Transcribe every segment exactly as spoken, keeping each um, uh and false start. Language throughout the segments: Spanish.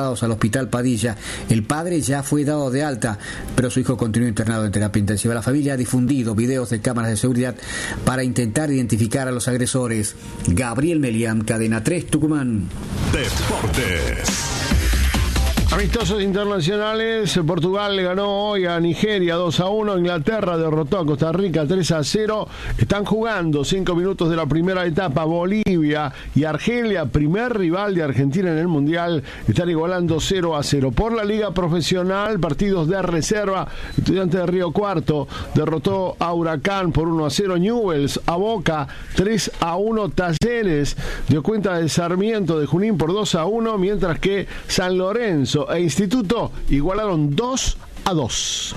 trasladados al hospital Padilla. El padre ya fue dado de alta, pero su hijo continuó internado en terapia intensiva. La familia ha difundido videos de cámaras de seguridad para intentar identificar a los agresores. Gabriel Melián, Cadena tres, Tucumán. Deportes. Amistosos internacionales. Portugal le ganó hoy a Nigeria dos a uno. Inglaterra derrotó a Costa Rica tres a cero. Están jugando cinco minutos de la primera etapa. Bolivia y Argelia, primer rival de Argentina en el Mundial, están igualando cero a cero. Por la Liga Profesional, partidos de reserva. Estudiantes de Río Cuarto derrotó a Huracán por uno a cero. Newell's a Boca tres a uno. Talleres dio cuenta de Sarmiento de Junín por dos a uno, mientras que San Lorenzo e Instituto igualaron dos a dos.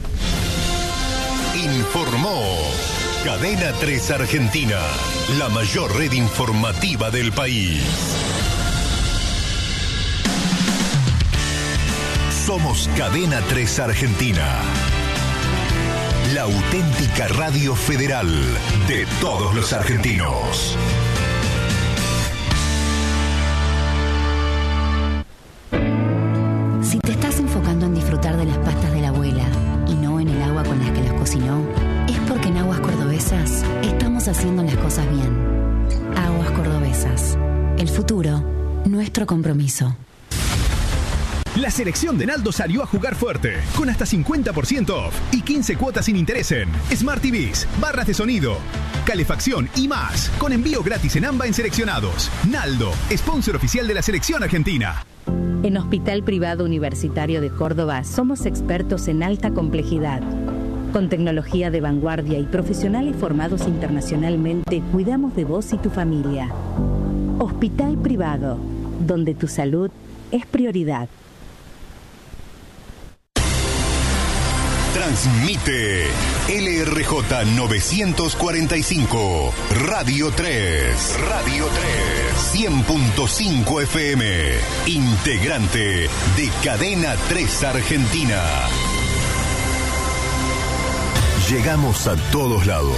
Informó Cadena tres Argentina, la mayor red informativa del país. Somos Cadena tres Argentina, la auténtica radio federal de todos los argentinos. Si te estás enfocando en disfrutar de las pastas de la abuela y no en el agua con las que las cocinó, es porque en Aguas Cordobesas estamos haciendo las cosas bien. Aguas Cordobesas. El futuro, nuestro compromiso. La selección de Naldo salió a jugar fuerte, con hasta cincuenta por ciento off y quince cuotas sin interés en Smart T Vs, barras de sonido, calefacción y más, con envío gratis en AMBA en seleccionados. Naldo, sponsor oficial de la selección argentina. En Hospital Privado Universitario de Córdoba somos expertos en alta complejidad. Con tecnología de vanguardia y profesionales formados internacionalmente, cuidamos de vos y tu familia. Hospital Privado, donde tu salud es prioridad. Transmite L R J novecientos cuarenta y cinco, Radio tres, Radio tres, cien punto cinco F M, integrante de Cadena tres Argentina. Llegamos a todos lados.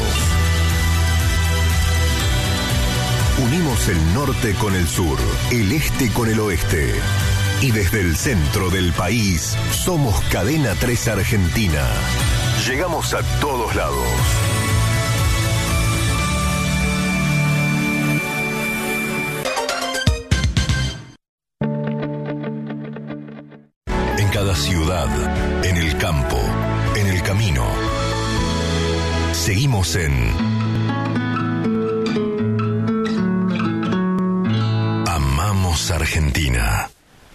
Unimos el norte con el sur, el este con el oeste. Y desde el centro del país, somos Cadena tres Argentina. Llegamos a todos lados. En cada ciudad, en el campo, en el camino. Seguimos en Amamos Argentina.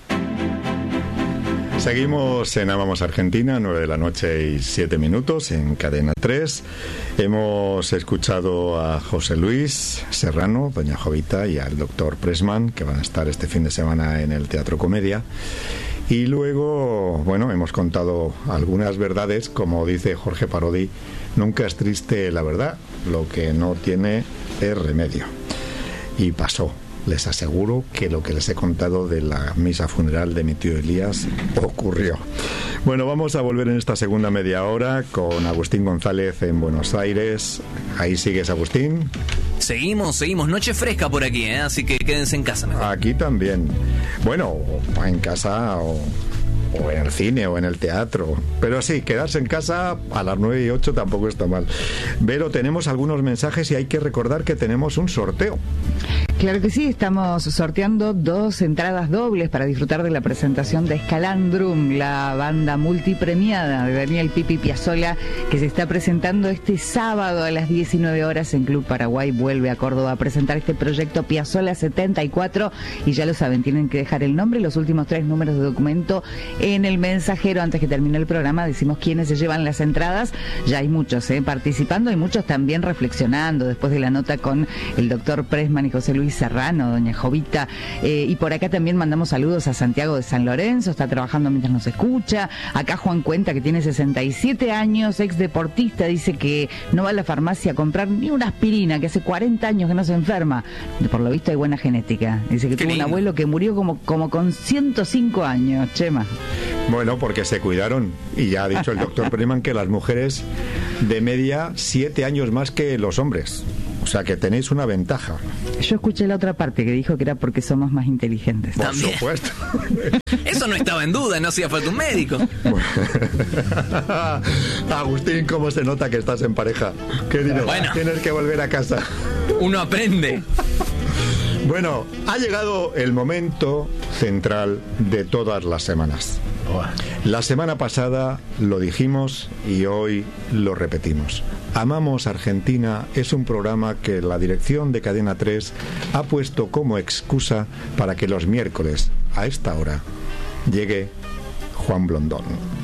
Seguimos en Amamos Argentina, nueve de la noche y siete minutos en Cadena tres. Hemos escuchado a José Luis Serrano, doña Jovita, y al doctor Pressman, que van a estar este fin de semana en el Teatro Comedia. Y luego, bueno, hemos contado algunas verdades, como dice Jorge Parodi, nunca es triste la verdad, lo que no tiene es remedio. Y pasó. Les aseguro que lo que les he contado de la misa funeral de mi tío Elías ocurrió. Bueno, vamos a volver en esta segunda media hora con Agustín González en Buenos Aires. Ahí sigues, Agustín. Seguimos, seguimos. Noche fresca por aquí, ¿eh? Así que quédense en casa mejor. Aquí también. Bueno, en casa o... o en el cine o en el teatro, pero sí, quedarse en casa a las nueve y ocho tampoco está mal. Vero, tenemos algunos mensajes y hay que recordar que tenemos un sorteo. Claro que sí, estamos sorteando dos entradas dobles para disfrutar de la presentación de Escalandrum, la banda multipremiada de Daniel Pipi Piazzolla, que se está presentando este sábado a las diecinueve horas en Club Paraguay. Vuelve a Córdoba a presentar este proyecto Piazzolla setenta y cuatro, y ya lo saben, tienen que dejar el nombre y los últimos tres números de documento en el mensajero. Antes que termine el programa decimos quiénes se llevan las entradas. Ya hay muchos ¿eh? participando y muchos también reflexionando después de la nota con el doctor Pressman y José Luis Serrano, doña Jovita. Eh, y por acá también mandamos saludos a Santiago de San Lorenzo, está trabajando mientras nos escucha. Acá Juan cuenta que tiene sesenta y siete años, ex deportista, dice que no va a la farmacia a comprar ni una aspirina, que hace cuarenta años que no se enferma. Por lo visto hay buena genética. Dice que Qué tuvo lindo. Un abuelo que murió como, como con ciento cinco años, Chema. Bueno, porque se cuidaron, y ya ha dicho el doctor Pressman que las mujeres de media siete años más que los hombres. O sea que tenéis una ventaja. Yo escuché la otra parte que dijo que era porque somos más inteligentes. Por También. supuesto. Eso no estaba en duda, no hacía falta un médico. Agustín, ¿cómo se nota que estás en pareja? Querido, Bueno. tienes que volver a casa. Uno aprende. Bueno, ha llegado el momento central de todas las semanas. La semana pasada lo dijimos y hoy lo repetimos. Amamos Argentina es un programa que la dirección de Cadena tres ha puesto como excusa para que los miércoles, a esta hora, llegue Juan Blondón.